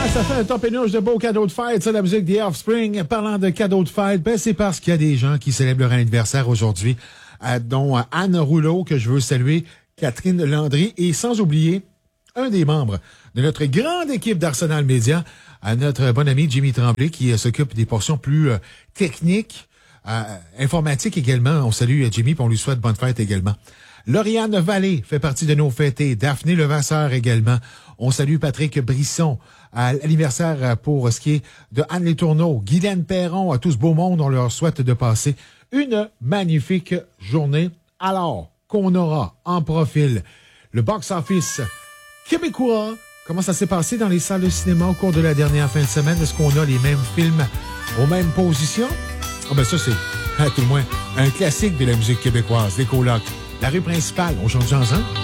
Ça fait un top-énouche de beaux cadeaux de fête, ça, la musique des Offspring. Parlant de cadeaux de fête, ben, c'est parce qu'il y a des gens qui célèbrent leur anniversaire aujourd'hui, dont Anne Rouleau, que je veux saluer, Catherine Landry, et sans oublier un des membres de notre grande équipe d'Arsenal Média, notre bon ami Jimmy Tremblay, qui s'occupe des portions plus techniques, informatiques également. On salue Jimmy, puis on lui souhaite bonne fête également. Lauriane Vallée fait partie de nos fêtés. Daphné Levasseur également. On salue Patrick Brisson. À l'anniversaire pour ce qui est de Anne Letourneau, Guylaine Perron, à tout ce beau monde, on leur souhaite de passer une magnifique journée. Alors qu'on aura en profil le box-office québécois. Comment ça s'est passé dans les salles de cinéma au cours de la dernière fin de semaine? Est-ce qu'on a les mêmes films aux mêmes positions? Ah ben ça, c'est, à tout le moins, un classique de la musique québécoise, les colocs. La rue principale, on chante ensemble.